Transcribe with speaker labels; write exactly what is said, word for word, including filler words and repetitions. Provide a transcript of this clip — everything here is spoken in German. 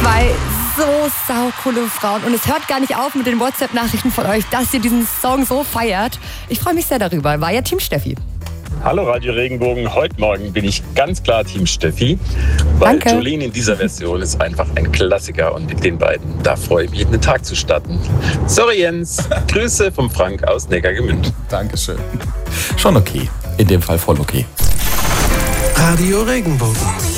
Speaker 1: Zwei so saucoole Frauen. Und es hört gar nicht auf mit den WhatsApp-Nachrichten von euch, dass ihr diesen Song so feiert. Ich freue mich sehr darüber. War ja Team Steffi.
Speaker 2: Hallo Radio Regenbogen, heute Morgen bin ich ganz klar Team Steffi, weil
Speaker 1: Danke.
Speaker 2: Jolene in dieser Version ist einfach ein Klassiker und mit den beiden, da freue ich mich, den Tag zu starten. Sorry Jens, Grüße vom Frank aus Neckargemünd.
Speaker 3: Dankeschön. Schon okay, in dem Fall voll okay.
Speaker 4: Radio Regenbogen.